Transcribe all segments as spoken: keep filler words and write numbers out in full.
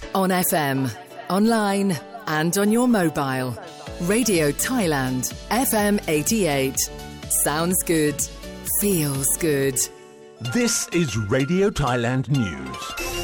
On F M, online and on your mobile. Radio Thailand, F M eighty-eight. Sounds good. Feels good. This is Radio Thailand News.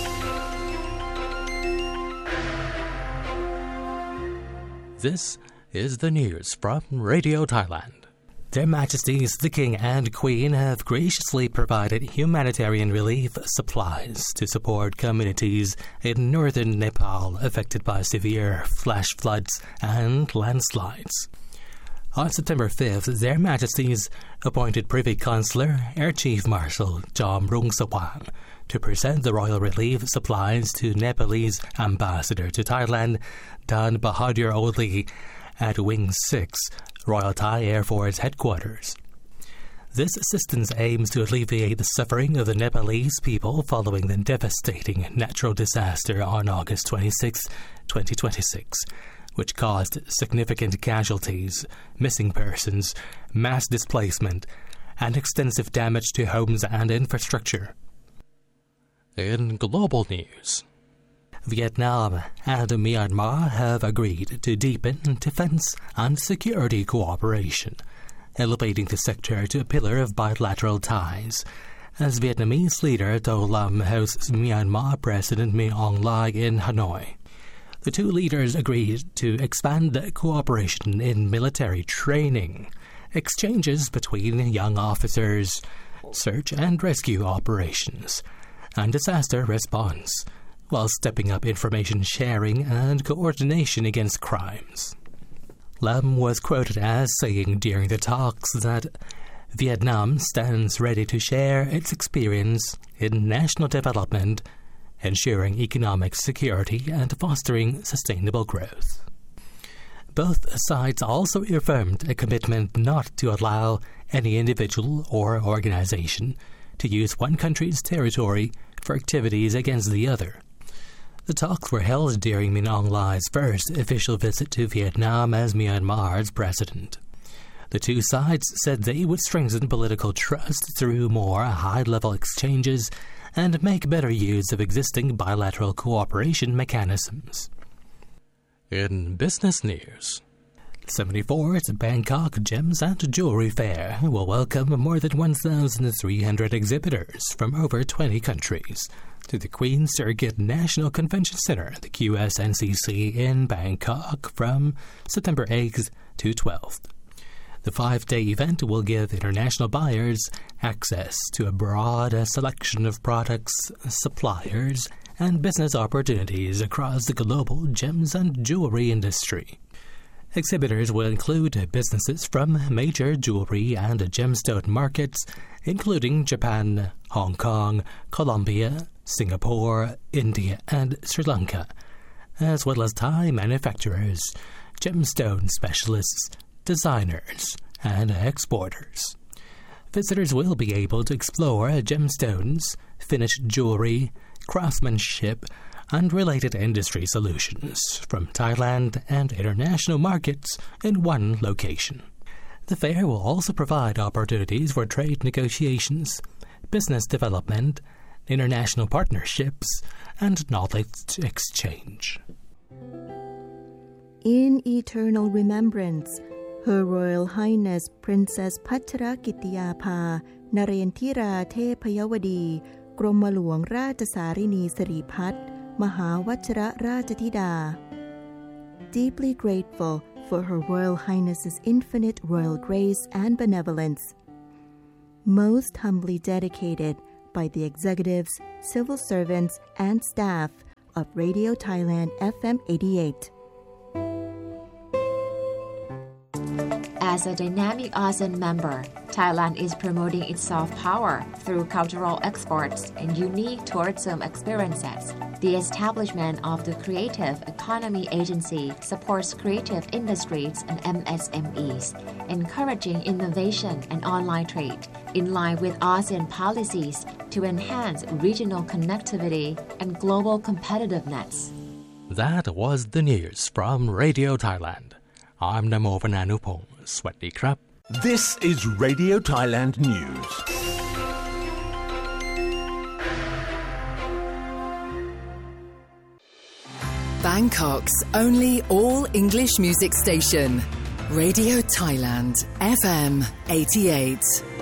This is the news from Radio Thailand. Their Majesties the King and Queen have graciously provided humanitarian relief supplies to support communities in northern Nepal affected by severe flash floods and landslides. On September fifth, Their Majesties appointed Privy Councillor Air Chief Marshal Jomrung Sawan to present the royal relief supplies to Nepalese Ambassador to Thailand Dan Bahadur Oli at Wing six, Royal Thai Air Force Headquarters. This assistance aims to alleviate the suffering of the Nepalese people following the devastating natural disaster on August twenty-sixth, twenty twenty-six, which caused significant casualties, missing persons, mass displacement, and extensive damage to homes and infrastructure. In global news, Vietnam and Myanmar have agreed to deepen defense and security cooperation, elevating the sector to a pillar of bilateral ties, as Vietnamese leader Do Lam hosts Myanmar President Min Aung Hlaing in Hanoi. The two leaders agreed to expand cooperation in military training, exchanges between young officers, search and rescue operations, and disaster response, while stepping up information sharing and coordination against crimes. Lam was quoted as saying during the talks that Vietnam stands ready to share its experience in national development, ensuring economic security and fostering sustainable growth. Both sides also affirmed a commitment not to allow any individual or organization to use one country's territory for activities against the other. The talks were held during Min Aung Hlaing's first official visit to Vietnam as Myanmar's president. The two sides said they would strengthen political trust through more high-level exchanges and make better use of existing bilateral cooperation mechanisms. In business news, seventy-fourth Bangkok Gems and Jewelry Fair will welcome more than one thousand three hundred exhibitors from over twenty countries to the Queen Circuit National Convention Center, the Q S N C C in Bangkok, from September eighth to twelfth. The five-day event will give international buyers access to a broad selection of products, suppliers, and business opportunities across the global gems and jewelry industry. Exhibitors will include businesses from major jewelry and gemstone markets, including Japan, Hong Kong, Colombia, Singapore, India, and Sri Lanka, as well as Thai manufacturers, gemstone specialists, designers, and exporters. Visitors will be able to explore gemstones, finished jewelry, craftsmanship, and related industry solutions from Thailand and international markets in one location. The fair will also provide opportunities for trade negotiations, business development, international partnerships, and knowledge exchange. In eternal remembrance, Her Royal Highness Princess Pachrakitiyapha Narendra Thepayawadi Gromma-Hluang Rajasarini Siripat Mahawachara Rajatida. Deeply grateful for Her Royal Highness's infinite royal grace and benevolence. Most humbly dedicated by the executives, civil servants, and staff of Radio Thailand F M eighty-eight. As a dynamic ASEAN member, Thailand is promoting its soft power through cultural exports and unique tourism experiences. The establishment of the Creative Economy Agency supports creative industries and M S M Es, encouraging innovation and online trade, in line with ASEAN policies to enhance regional connectivity and global competitiveness. That was the news from Radio Thailand. I'm Namo Vananupong. สวัสดีครับ This is Radio Thailand News. Bangkok's only all-English music station, Radio Thailand, F M eighty-eight.